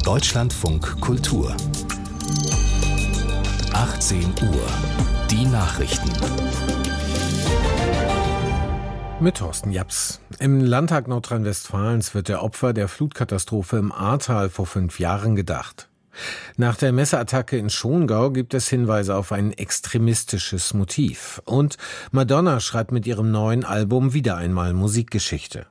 Deutschlandfunk Kultur 18 Uhr. Die Nachrichten. Mit Thorsten Japs. Im Landtag Nordrhein-Westfalens wird der Opfer der Flutkatastrophe im Ahrtal vor 5 Jahren gedacht. Nach der Messerattacke in Schongau gibt es Hinweise auf ein extremistisches Motiv. Und Madonna schreibt mit ihrem neuen Album wieder einmal Musikgeschichte.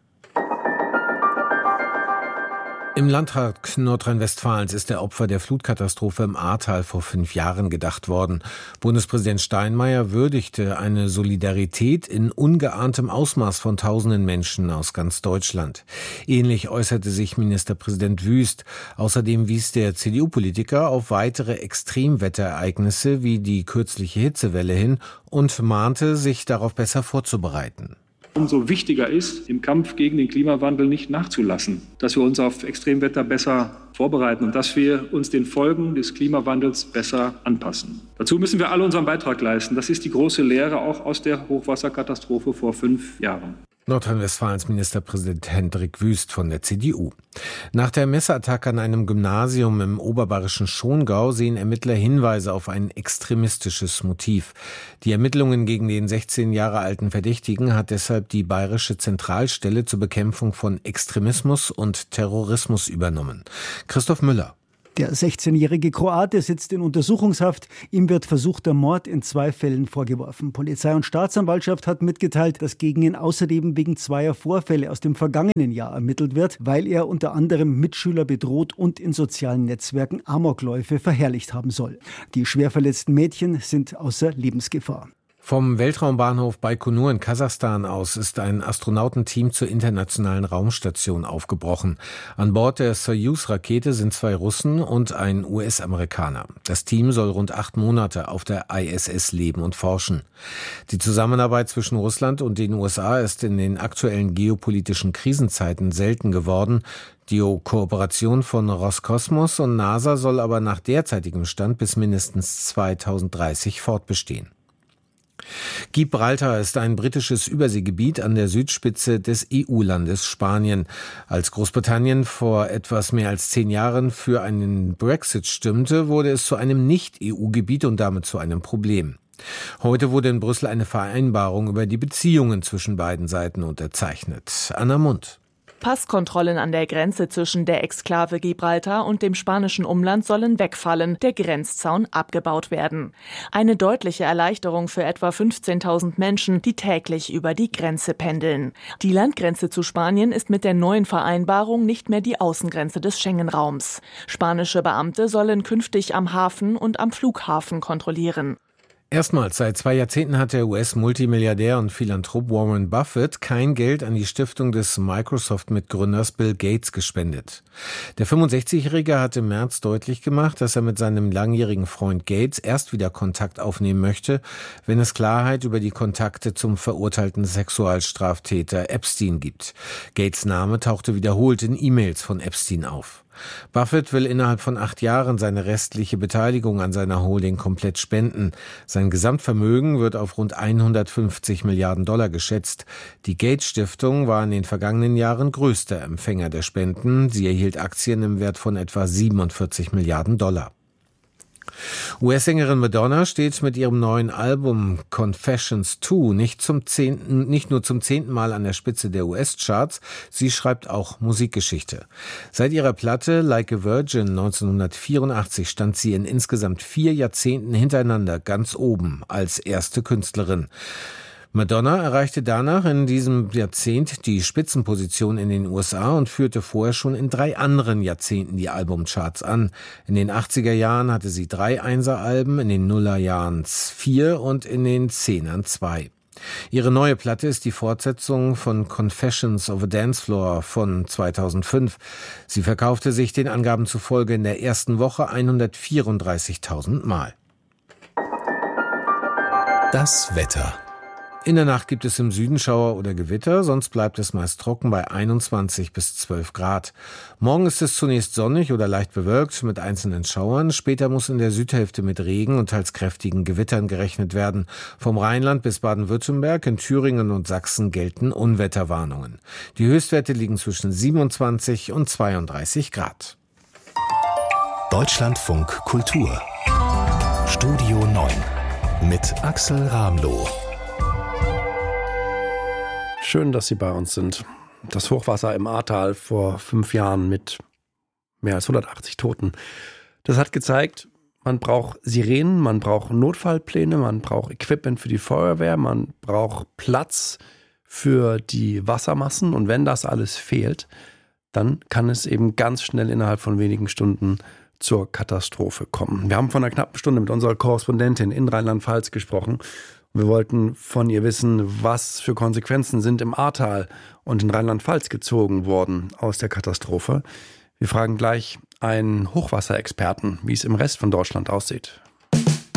Im Landtag Nordrhein-Westfalens ist der Opfer der Flutkatastrophe im Ahrtal vor 5 Jahren gedacht worden. Bundespräsident Steinmeier würdigte eine Solidarität in ungeahntem Ausmaß von tausenden Menschen aus ganz Deutschland. Ähnlich äußerte sich Ministerpräsident Wüst. Außerdem wies der CDU-Politiker auf weitere Extremwetterereignisse wie die kürzliche Hitzewelle hin und mahnte, sich darauf besser vorzubereiten. Umso wichtiger ist, im Kampf gegen den Klimawandel nicht nachzulassen, dass wir uns auf Extremwetter besser vorbereiten und dass wir uns den Folgen des Klimawandels besser anpassen. Dazu müssen wir alle unseren Beitrag leisten. Das ist die große Lehre auch aus der Hochwasserkatastrophe vor 5 Jahren. Nordrhein-Westfalens Ministerpräsident Hendrik Wüst von der CDU. Nach der Messerattacke an einem Gymnasium im oberbayerischen Schongau sehen Ermittler Hinweise auf ein extremistisches Motiv. Die Ermittlungen gegen den 16 Jahre alten Verdächtigen hat deshalb die Bayerische Zentralstelle zur Bekämpfung von Extremismus und Terrorismus übernommen. Christoph Müller. Der 16-jährige Kroate sitzt in Untersuchungshaft. Ihm wird versuchter Mord in 2 Fällen vorgeworfen. Polizei und Staatsanwaltschaft hat mitgeteilt, dass gegen ihn außerdem wegen 2 Vorfälle aus dem vergangenen Jahr ermittelt wird, weil er unter anderem Mitschüler bedroht und in sozialen Netzwerken Amokläufe verherrlicht haben soll. Die schwer verletzten Mädchen sind außer Lebensgefahr. Vom Weltraumbahnhof Baikonur in Kasachstan aus ist ein Astronautenteam zur internationalen Raumstation aufgebrochen. An Bord der Soyuz-Rakete sind 2 Russen und ein US-Amerikaner. Das Team soll rund 8 Monate auf der ISS leben und forschen. Die Zusammenarbeit zwischen Russland und den USA ist in den aktuellen geopolitischen Krisenzeiten selten geworden. Die Kooperation von Roskosmos und NASA soll aber nach derzeitigem Stand bis mindestens 2030 fortbestehen. Gibraltar ist ein britisches Überseegebiet an der Südspitze des EU-Landes Spanien. Als Großbritannien vor etwas mehr als 10 Jahren für einen Brexit stimmte, wurde es zu einem Nicht-EU-Gebiet und damit zu einem Problem. Heute wurde in Brüssel eine Vereinbarung über die Beziehungen zwischen beiden Seiten unterzeichnet. Anna Mund. Passkontrollen an der Grenze zwischen der Exklave Gibraltar und dem spanischen Umland sollen wegfallen, der Grenzzaun abgebaut werden. Eine deutliche Erleichterung für etwa 15.000 Menschen, die täglich über die Grenze pendeln. Die Landgrenze zu Spanien ist mit der neuen Vereinbarung nicht mehr die Außengrenze des Schengen-Raums. Spanische Beamte sollen künftig am Hafen und am Flughafen kontrollieren. Erstmals seit 2 Jahrzehnten hat der US-Multimilliardär und Philanthrop Warren Buffett kein Geld an die Stiftung des Microsoft-Mitgründers Bill Gates gespendet. Der 65-Jährige hat im März deutlich gemacht, dass er mit seinem langjährigen Freund Gates erst wieder Kontakt aufnehmen möchte, wenn es Klarheit über die Kontakte zum verurteilten Sexualstraftäter Epstein gibt. Gates' Name tauchte wiederholt in E-Mails von Epstein auf. Buffett will innerhalb von 8 Jahren seine restliche Beteiligung an seiner Holding komplett spenden. Sein Gesamtvermögen wird auf rund 150 Milliarden Dollar geschätzt. Die Gates-Stiftung war in den vergangenen Jahren größter Empfänger der Spenden. Sie erhielt Aktien im Wert von etwa 47 Milliarden Dollar. US-Sängerin Madonna steht mit ihrem neuen Album Confessions 2 nicht nur zum 10. Mal an der Spitze der US-Charts, sie schreibt auch Musikgeschichte. Seit ihrer Platte Like a Virgin 1984 stand sie in insgesamt 4 Jahrzehnten hintereinander ganz oben als erste Künstlerin. Madonna erreichte danach in diesem Jahrzehnt die Spitzenposition in den USA und führte vorher schon in 3 anderen Jahrzehnten die Albumcharts an. In den 80er Jahren hatte sie 3 Einser-Alben, in den Nullerjahren 4 und in den 10ern 2. Ihre neue Platte ist die Fortsetzung von Confessions of a Dance Floor von 2005. Sie verkaufte sich den Angaben zufolge in der ersten Woche 134.000 Mal. Das Wetter. In der Nacht gibt es im Süden Schauer oder Gewitter, sonst bleibt es meist trocken bei 21 bis 12 Grad. Morgen ist es zunächst sonnig oder leicht bewölkt mit einzelnen Schauern. Später muss in der Südhälfte mit Regen und teils kräftigen Gewittern gerechnet werden. Vom Rheinland bis Baden-Württemberg, in Thüringen und Sachsen gelten Unwetterwarnungen. Die Höchstwerte liegen zwischen 27 und 32 Grad. Deutschlandfunk Kultur Studio 9 mit Axel Ramloh. Schön, dass Sie bei uns sind. Das Hochwasser im Ahrtal vor 5 Jahren mit mehr als 180 Toten. Das hat gezeigt, man braucht Sirenen, man braucht Notfallpläne, man braucht Equipment für die Feuerwehr, man braucht Platz für die Wassermassen. Und wenn das alles fehlt, dann kann es eben ganz schnell innerhalb von wenigen Stunden zur Katastrophe kommen. Wir haben vor einer knappen Stunde mit unserer Korrespondentin in Rheinland-Pfalz gesprochen. Wir wollten von ihr wissen, was für Konsequenzen sind im Ahrtal und in Rheinland-Pfalz gezogen worden aus der Katastrophe. Wir fragen gleich einen Hochwasserexperten, wie es im Rest von Deutschland aussieht.